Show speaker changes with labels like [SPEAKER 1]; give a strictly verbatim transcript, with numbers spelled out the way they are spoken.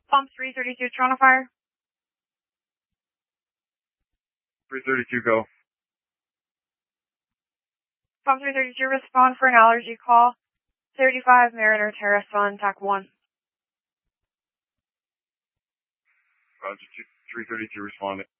[SPEAKER 1] Pump three thirty-two, Toronto Fire.
[SPEAKER 2] three thirty-two, go.
[SPEAKER 1] Pump three thirty-two, respond for an allergy call. thirty-five Mariner Terrace on TAC one.
[SPEAKER 2] Roger, three thirty-two, responding.